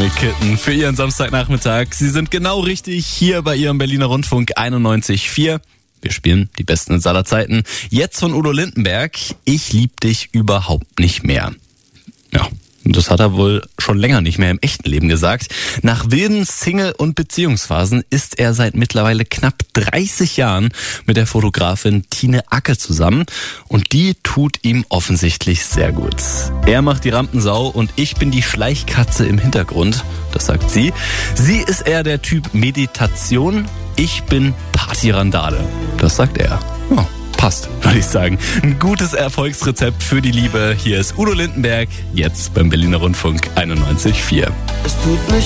Kitten für Ihren Samstagnachmittag. Sie sind genau richtig hier bei Ihrem Berliner Rundfunk 91,4. Wir spielen die besten Hits aller Zeiten. Jetzt von Udo Lindenberg. Ich lieb dich überhaupt nicht mehr. Ja, das hat er wohl schon länger nicht mehr im echten Leben gesagt. Nach wilden Single- und Beziehungsphasen ist er seit mittlerweile knapp 30 Jahren mit der Fotografin Tine Acke zusammen. Und die tut ihm offensichtlich sehr gut. Er macht die Rampensau und ich bin die Schleichkatze im Hintergrund. Das sagt sie. Sie ist eher der Typ Meditation. Ich bin Partyrandale. Das sagt er. Oh, passt, würde ich sagen. Ein gutes Erfolgsrezept für die Liebe. Hier ist Udo Lindenberg, jetzt beim Berliner Rundfunk 91,4. Es tut mich